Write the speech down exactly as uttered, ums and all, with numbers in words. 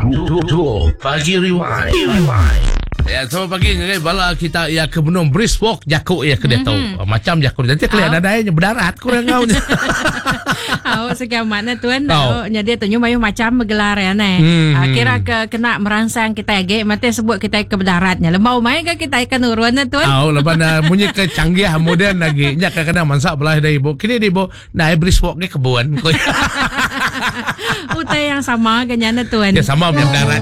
Cool Pagi Rewind. Ya, selamat pagi. Bala kita ya ke benung brisk walk jakuk ya ke dia tahu. Mm-hmm. Macam jakuk nanti kelihatan ada yang berdarat kurang kau. Awak sekian mana tuan? Awak jadi tunjuk mayu macam bergelar ya ne. Hmm. Kira ke kena merangsang kita ge mati sebut kita ke berdaratnya. Lembau main ke kita ikan urun tuan. Oh, lepas na munyi ke canggih moden lagi. Nya kadang masak belah dari ibu. Kini di ibu naik brisk walk ke kebun. Utai yang sama kenyana tuan. Ya sama punya berdarat.